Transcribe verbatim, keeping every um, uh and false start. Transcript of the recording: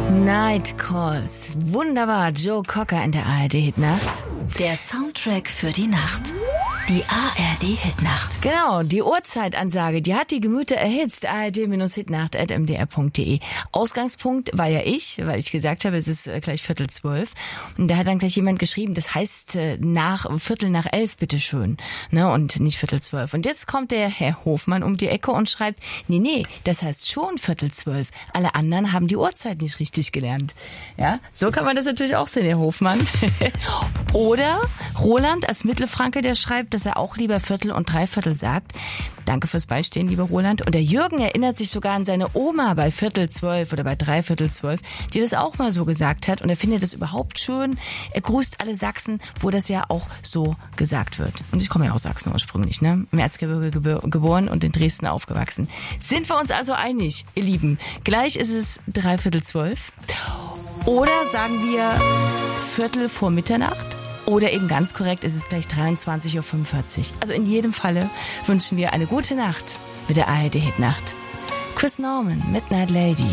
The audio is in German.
Night Calls. Wunderbar. Joe Cocker in der A R D-Hitnacht. Der Soundtrack für die Nacht. Die A R D-Hitnacht. Genau, die Uhrzeitansage, die hat die Gemüter erhitzt. A R D-Hitnacht at m d r punkt d e. Ausgangspunkt war ja ich, weil ich gesagt habe, es ist gleich Viertel zwölf. Und da hat dann gleich jemand geschrieben, das heißt nach Viertel nach elf, bitteschön. Ne, und nicht Viertel zwölf. Und jetzt kommt der Herr Hofmann um die Ecke und schreibt, nee, nee, das heißt schon Viertel zwölf. Alle anderen haben die Uhrzeit nicht richtig gelernt. Ja, so kann man das natürlich auch sehen, Herr Hofmann. Oder Roland als Mittelfranke, der schreibt, dass er auch lieber Viertel und Dreiviertel sagt. Danke fürs Beistehen, lieber Roland. Und der Jürgen erinnert sich sogar an seine Oma bei Viertel zwölf oder bei Dreiviertel zwölf, die das auch mal so gesagt hat. Und er findet das überhaupt schön. Er grüßt alle Sachsen, wo das ja auch so gesagt wird. Und ich komme ja aus Sachsen ursprünglich, ne? Im Erzgebirge geboren und in Dresden aufgewachsen. Sind wir uns also einig, ihr Lieben? Gleich ist es Dreiviertel zwölf. Oder sagen wir Viertel vor Mitternacht? Oder eben ganz korrekt ist es gleich dreiundzwanzig Uhr fünfundvierzig. Also in jedem Falle wünschen wir eine gute Nacht mit der A R D-Hitnacht. Chris Norman, Midnight Lady.